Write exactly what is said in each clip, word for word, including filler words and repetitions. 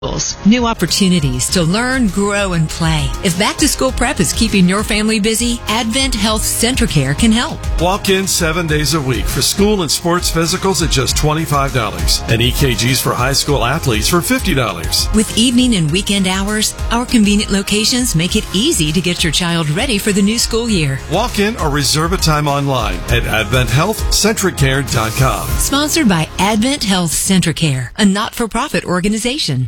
New opportunities to learn, grow, and play. If back-to-school prep is keeping your family busy, Advent Health Centricare can help. Walk in seven days a week for school and sports physicals at just twenty-five dollars and E K Gs for high school athletes for fifty dollars. With evening and weekend hours, our convenient locations make it easy to get your child ready for the new school year. Walk in or reserve a time online at advent health centricare dot com. Sponsored by Advent Health Centricare, a not-for-profit organization.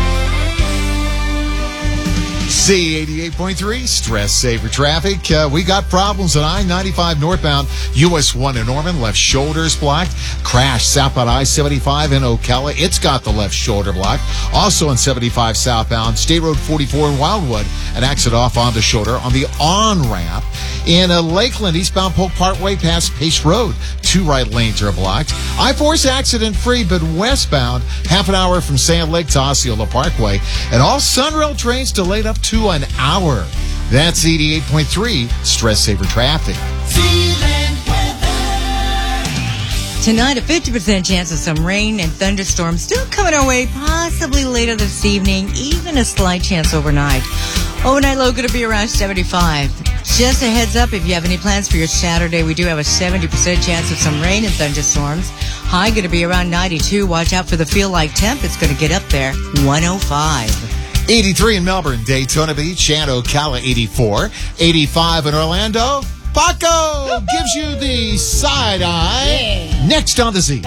Z eighty-eight point three, Stress Saver Traffic. Uh, we got problems on I ninety-five northbound, U S one in Norman. Left shoulder's blocked. Crash southbound I seventy-five in Ocala. It's got the left shoulder blocked. Also on seventy-five southbound, State Road forty-four in Wildwood. An exit off on the shoulder on the on-ramp. In uh, Lakeland, eastbound Polk Parkway past Pace Road. Two right lanes are blocked. I forty accident-free, but westbound, half an hour from Sand Lake to Osceola Parkway. And all Sunrail trains delayed up to an hour. That's eighty-eight point three, Stress Saver Traffic. Tonight, a fifty percent chance of some rain and thunderstorms still coming our way, possibly later this evening, even a slight chance overnight. Overnight low going to be around seventy-five. Just a heads up, if you have any plans for your Saturday, we do have a seventy percent chance of some rain and thunderstorms. High going to be around ninety-two. Watch out for the feel-like temp. It's going to get up there, one oh five. eighty-three in Melbourne, Daytona Beach, and Ocala, eighty-four. eighty-five in Orlando. Paco gives you the side eye. Yeah. Next on the Z.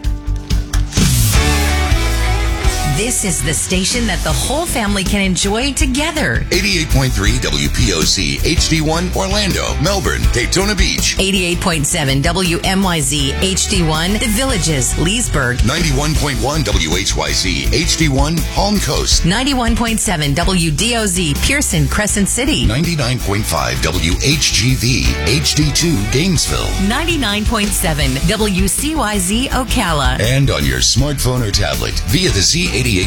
This is the station that the whole family can enjoy together. eighty-eight point three W P O C H D one Orlando, Melbourne, Daytona Beach. eighty-eight point seven W M Y Z H D one The Villages, Leesburg. ninety-one point one W H Y Z H D one Palm Coast. ninety-one point seven W D O Z Pearson, Crescent City. ninety-nine point five W H G V H D two Gainesville. ninety-nine point seven W C Y Z Ocala. And on your smartphone or tablet via the Z